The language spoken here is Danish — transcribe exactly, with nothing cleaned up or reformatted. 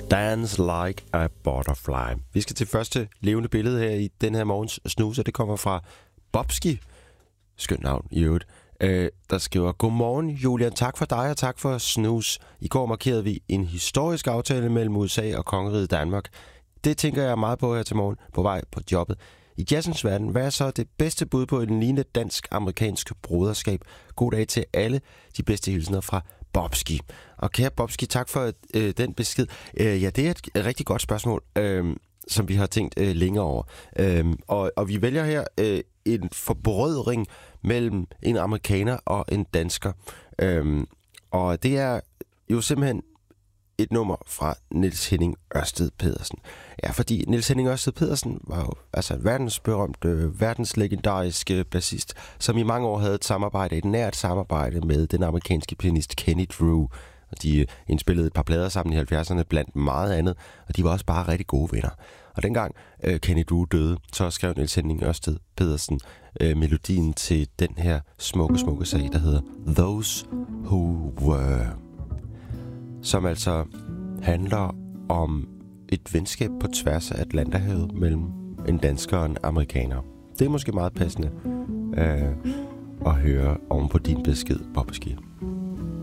Dance Like a Butterfly. Vi skal til første levende billede her i den her morgens snus, og det kommer fra Bobski. Skønt navn i øvrigt. Øh, der skriver: Godmorgen Julian, tak for dig og tak for snus. I går markerede vi en historisk aftale mellem U S A og Kongeriget Danmark. Det tænker jeg meget på her til morgen på vej på jobbet. I jazzens verden, hvad er så det bedste bud på en lignende dansk-amerikansk broderskab? God dag til alle. De bedste hilsner fra Bobski. Og kære Bobski, tak for øh, den besked. Øh, ja, det er et rigtig godt spørgsmål, øh, som vi har tænkt øh, længere over. Øh, og, og vi vælger her øh, en forbrødring mellem en amerikaner og en dansker. Øh, og det er jo simpelthen et nummer fra Niels Henning Ørsted Pedersen. Ja, fordi Niels Henning Ørsted Pedersen var jo altså en verdensberømt, øh, verdenslegendarisk øh, bassist, som i mange år havde et samarbejde, et nært samarbejde med den amerikanske pianist Kenny Drew. Og de øh, indspillede et par plader sammen i halvfjerdserne blandt meget andet, og de var også bare rigtig gode venner. Og dengang øh, Kenny Drew døde, så skrev Niels Henning Ørsted Pedersen øh, melodien til den her smukke, smukke sag, der hedder Those Who Were, som altså handler om et venskab på tværs af Atlanterhavet mellem en dansker og en amerikaner. Det er måske meget passende øh, at høre oven på din besked, Bobski.